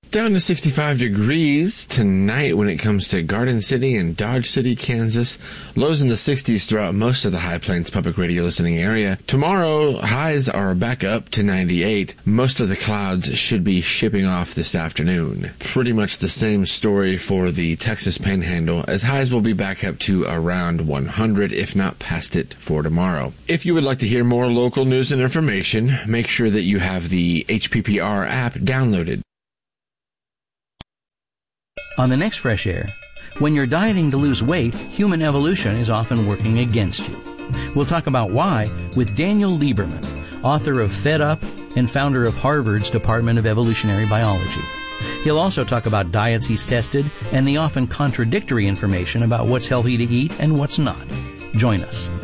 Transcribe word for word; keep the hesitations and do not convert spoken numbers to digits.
Down to sixty-five degrees tonight when it comes to Garden City and Dodge City, Kansas. Lows in the sixties throughout most of the High Plains public radio listening area. Tomorrow, highs are back up to ninety-eight. Most of the clouds should be shipping off this afternoon. Pretty much the same story for the Texas Panhandle, as highs will be back up to around one hundred, if not past it, for tomorrow. If you would like to hear more local news and information, make sure that you have the H P P R app downloaded. On the next Fresh Air, when you're dieting to lose weight, human evolution is often working against you. We'll talk about why with Daniel Lieberman, author of Fed Up and founder of Harvard's Department of Evolutionary Biology. He'll also talk about diets he's tested and the often contradictory information about what's healthy to eat and what's not. Join us.